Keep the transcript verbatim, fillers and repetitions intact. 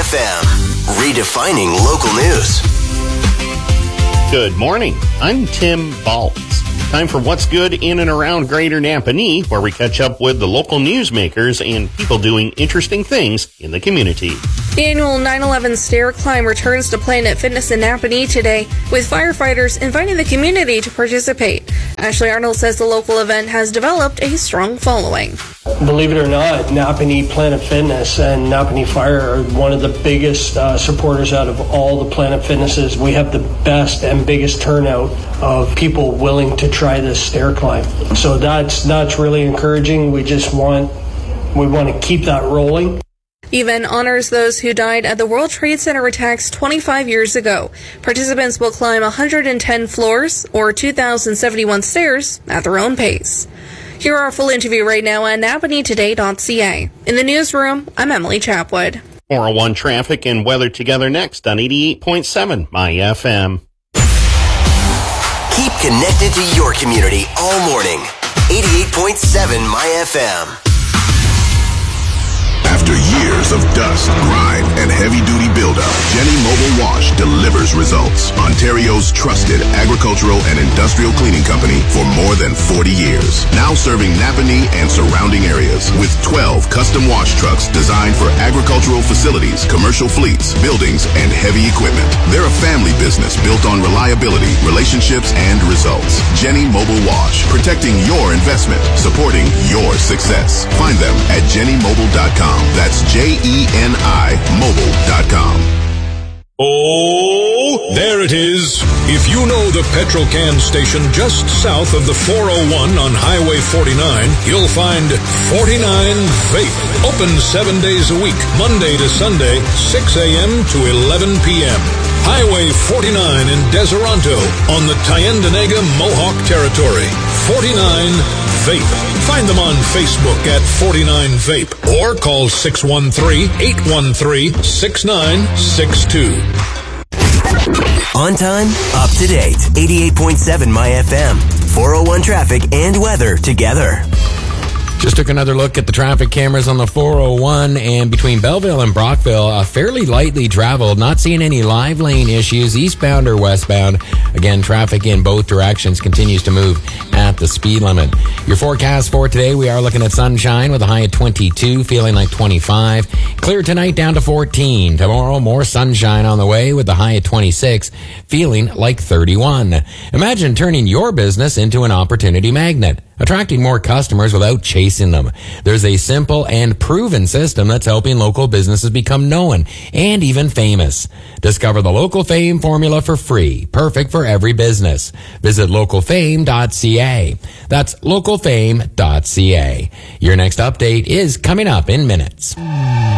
F M, redefining local news. Good morning. I'm Tim Baltz. Time for What's Good in and around Greater Napanee, where we catch up with the local newsmakers and people doing interesting things in the community. The annual nine eleven Stair Climb returns to Planet Fitness in Napanee today, with firefighters inviting the community to participate. Ashley Arnold says the local event has developed a strong following. Believe it or not, Napanee Planet Fitness and Napanee Fire are one of the biggest uh, supporters out of all the Planet Fitnesses. We have the best and biggest turnout of people willing to try this stair climb. So that's that's really encouraging. We just want we want to keep that rolling. The event honors those who died at the World Trade Center attacks twenty-five years ago. Participants will climb one hundred ten floors, or two thousand seventy-one stairs, at their own pace. Hear our full interview right now at napanee today dot c a. In the newsroom, I'm Emily Chapwood. four oh one traffic and weather together next on eighty-eight point seven My F M. Keep connected to your community all morning. eighty-eight point seven My F M. After years of dust, grime, and heavy-duty buildup, Jenny Mobile Wash delivers results. Ontario's trusted agricultural and industrial cleaning company for more than forty years. Now serving Napanee and surrounding areas with twelve custom wash trucks designed for agricultural facilities, commercial fleets, buildings, and heavy equipment. They're a family business built on reliability, relationships, and results. Jenny Mobile Wash, protecting your investment, supporting your success. Find them at jenny mobile dot com. That's J E N I mobile dot com. Oh, there it is. If you know the Petrocan station just south of the four oh one on Highway forty-nine, you'll find forty-nine Vape. Open seven days a week, Monday to Sunday, six a.m. to eleven p.m. Highway forty-nine in Deseronto on the Tyendinaga Mohawk Territory. forty-nine Vape. Find them on Facebook at forty-nine Vape or call six one three, eight one three, six nine six two. On time, up to date. eighty-eight point seven My F M. four oh one traffic and weather together. Just took another look at the traffic cameras on the four oh one, and between Belleville and Brockville, uh, fairly lightly traveled. Not seeing any live lane issues, eastbound or westbound. Again, traffic in both directions continues to move at the speed limit. Your forecast for today, we are looking at sunshine with a high of twenty-two, feeling like twenty-five. Clear tonight down to fourteen. Tomorrow, more sunshine on the way with a high of twenty-six, feeling like thirty-one. Imagine turning your business into an opportunity magnet, attracting more customers without chasing them. There's a simple and proven system that's helping local businesses become known and even famous. Discover the Local Fame formula for free, perfect for every business. Visit local fame dot c a. That's local fame dot c a. Your next update is coming up in minutes.